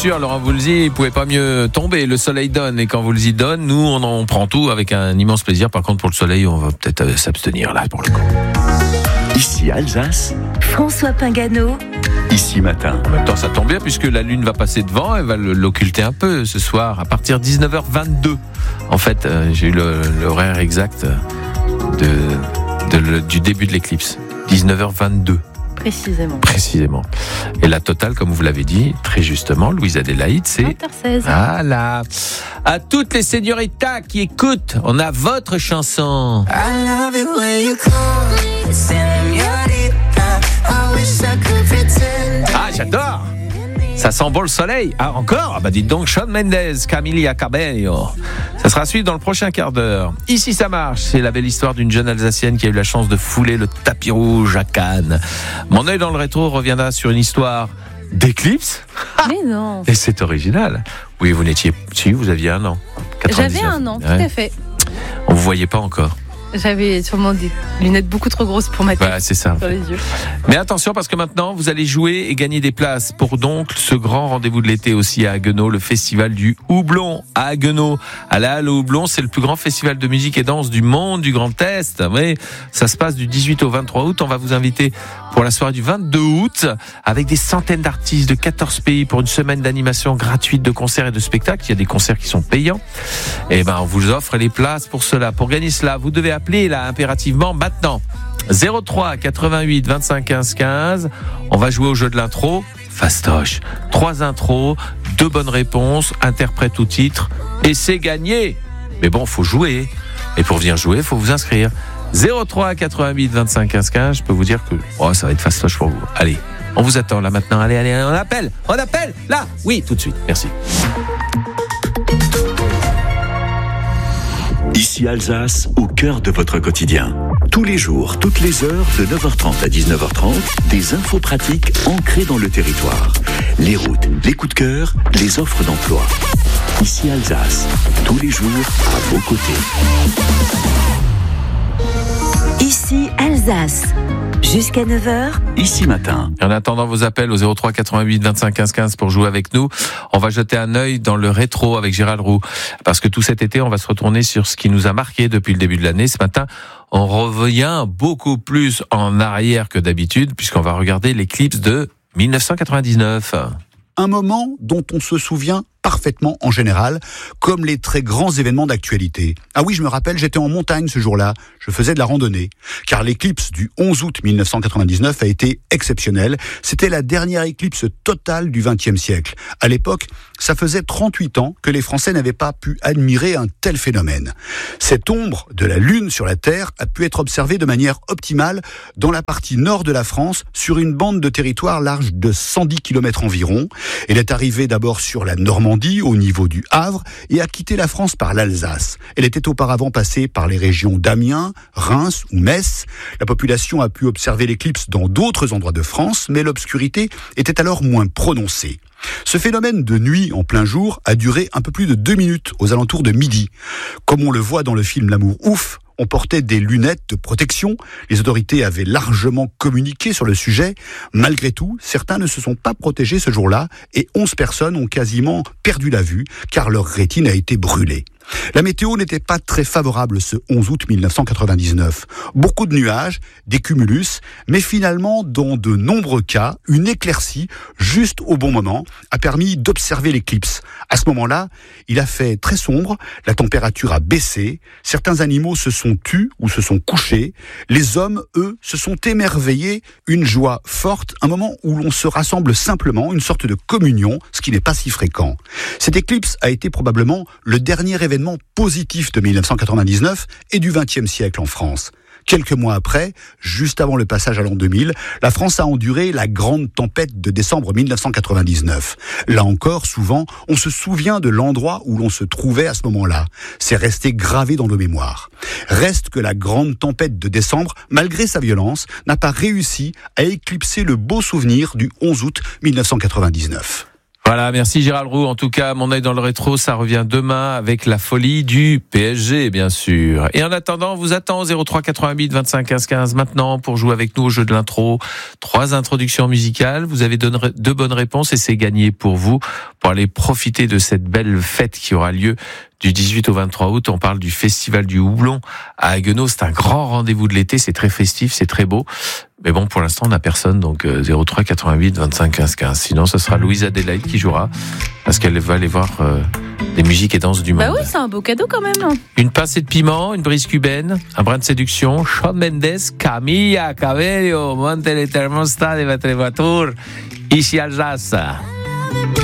Laurent Voulzy, il pouvait pas mieux tomber. Le soleil donne et quand Voulzy donne, nous on prend tout avec un immense plaisir. Par contre pour le soleil, on va peut-être s'abstenir là pour le coup. Ici Alsace, François Pingano. Ici Matin. En même temps ça tombe bien puisque la lune va passer devant, elle va l'occulter un peu ce soir à partir de 19h22. En fait, j'ai eu l'horaire exact du début de l'éclipse. 19h22. Précisément. Et la totale, comme vous l'avez dit, très justement, Louise Adélaïde, c'est 20h16. Voilà. À toutes les señoritas qui écoutent, on a votre chanson. Ah, j'adore. Ça sent bon le soleil. Ah, encore? Ah, bah dites donc, Shawn Mendes, Camila Cabello. Ça sera suivi dans le prochain quart d'heure. Ici, ça marche. C'est la belle histoire d'une jeune Alsacienne qui a eu la chance de fouler le tapis rouge à Cannes. Mon œil dans le rétro reviendra sur une histoire d'éclipse. Mais non. Et c'est original. Oui, vous n'étiez... Si, vous aviez 1 an. 99. J'avais 1 an, tout à fait. On vous voyait pas encore. J'avais sûrement des lunettes beaucoup trop grosses pour ma tête. Bah, c'est ça. Sur les yeux. Mais attention parce que maintenant vous allez jouer et gagner des places pour donc ce grand rendez-vous de l'été aussi à Haguenau, le festival du Houblon à Haguenau. À la Halle au Houblon, c'est le plus grand festival de musique et danse du monde, du Grand Est. Oui, ça se passe du 18 au 23 août. On va vous inviter pour la soirée du 22 août avec des centaines d'artistes de 14 pays pour une semaine d'animation gratuite de concerts et de spectacles. Il y a des concerts qui sont payants. Et ben on vous offre les places pour cela. Pour gagner cela, vous devez appeler là impérativement maintenant. 03 88 25 15 15. On va jouer au jeu de l'intro. Fastoche. 3 intros, 2 bonnes réponses, interprète ou titre, et c'est gagné. Mais bon, faut jouer. Et pour venir jouer, faut vous inscrire. 03 88 25 15 15. Je peux vous dire que ça va être fastoche pour vous. Allez, on vous attend là maintenant. Allez, on appelle là. Oui, tout de suite. Merci. Ici Alsace, au cœur de votre quotidien. Tous les jours, toutes les heures, de 9h30 à 19h30, des infos pratiques ancrées dans le territoire. Les routes, les coups de cœur, les offres d'emploi. Ici Alsace, tous les jours, à vos côtés. Ici Alsace. Jusqu'à 9h. Ici Matin. En attendant vos appels au 03 88 25 15 15 pour jouer avec nous, on va jeter un œil dans le rétro avec Gérald Roux. Parce que tout cet été, on va se retourner sur ce qui nous a marqué depuis le début de l'année. Ce matin, on revient beaucoup plus en arrière que d'habitude, puisqu'on va regarder l'éclipse de 1999. Un moment dont on se souvient parfaitement en général, comme les très grands événements d'actualité. Ah oui, je me rappelle, j'étais en montagne ce jour-là, je faisais de la randonnée, car l'éclipse du 11 août 1999 a été exceptionnelle. C'était la dernière éclipse totale du XXe siècle. À l'époque, ça faisait 38 ans que les Français n'avaient pas pu admirer un tel phénomène. Cette ombre de la Lune sur la Terre a pu être observée de manière optimale dans la partie nord de la France, sur une bande de territoire large de 110 km environ. Elle est arrivée d'abord sur la Normandie, au niveau du Havre, et a quitté la France par l'Alsace. Elle était auparavant passée par les régions d'Amiens, Reims ou Metz. La population a pu observer l'éclipse dans d'autres endroits de France, mais l'obscurité était alors moins prononcée. Ce phénomène de nuit en plein jour a duré un peu plus de 2 minutes, aux alentours de midi. Comme on le voit dans le film L'amour ouf, on portait des lunettes de protection. Les autorités avaient largement communiqué sur le sujet. Malgré tout, certains ne se sont pas protégés ce jour-là et 11 personnes ont quasiment perdu la vue car leur rétine a été brûlée. La météo n'était pas très favorable ce 11 août 1999. Beaucoup de nuages, des cumulus, mais finalement, dans de nombreux cas, une éclaircie, juste au bon moment, a permis d'observer l'éclipse. À ce moment-là, il a fait très sombre, la température a baissé, certains animaux se sont tus ou se sont couchés, les hommes, eux, se sont émerveillés, une joie forte, un moment où l'on se rassemble simplement, une sorte de communion, ce qui n'est pas si fréquent. Cette éclipse a été probablement le dernier événement positif de 1999 et du XXe siècle en France. Quelques mois après, juste avant le passage à l'an 2000, la France a enduré la grande tempête de décembre 1999. Là encore, souvent, on se souvient de l'endroit où l'on se trouvait à ce moment-là. C'est resté gravé dans nos mémoires. Reste que la grande tempête de décembre, malgré sa violence, n'a pas réussi à éclipser le beau souvenir du 11 août 1999. Voilà, merci Gérald Roux. En tout cas, mon œil dans le rétro, ça revient demain avec la folie du PSG, bien sûr. Et en attendant, on vous attend au 03 88 25 15 15 maintenant pour jouer avec nous au jeu de l'intro. 3 introductions musicales. Vous avez 2 bonnes réponses et c'est gagné pour vous pour aller profiter de cette belle fête qui aura lieu du 18 au 23 août. On parle du festival du houblon à Haguenau. C'est un grand rendez-vous de l'été. C'est très festif, c'est très beau. Mais bon, pour l'instant, on n'a personne, donc 03 88 25 15 15. Sinon, ce sera Louise Adélaïde qui jouera, parce qu'elle va aller voir les musiques et danses du monde. Bah oui, c'est un beau cadeau quand même. Une pincée de piment, une brise cubaine, un brin de séduction, Shawn Mendes, Camilla Cabello, monte le thermostat de votre voiture, ici Alsace.